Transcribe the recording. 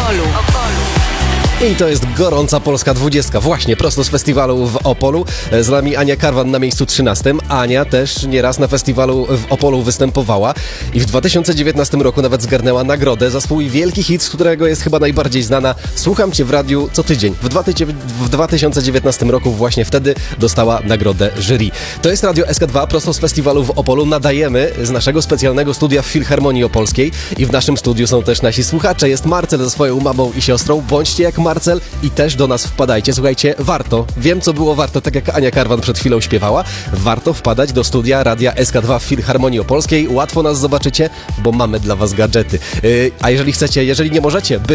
Opolu. I to jest gorąca Polska 20. Właśnie prosto z festiwalu w Opolu. Z nami Ania Karwan na miejscu 13. Ania też nieraz na festiwalu w Opolu występowała i w 2019 roku nawet zgarnęła nagrodę za swój wielki hit, z którego jest chyba najbardziej znana. Słucham Cię w radiu co tydzień. W 2019 roku właśnie wtedy dostała nagrodę jury. To jest Radio SK2 prosto z festiwalu w Opolu. Nadajemy z naszego specjalnego studia w Filharmonii Opolskiej i w naszym studiu są też nasi słuchacze. Jest Marcel ze swoją mamą i siostrą. Bądźcie jak Marcel i też do nas wpadajcie. Słuchajcie, warto, wiem co było warto, tak jak Ania Karwan przed chwilą śpiewała, warto wpadać do studia Radia SK2 w Filharmonii Opolskiej. Łatwo nas zobaczycie, bo mamy dla was gadżety. A jeżeli chcecie, jeżeli nie możecie być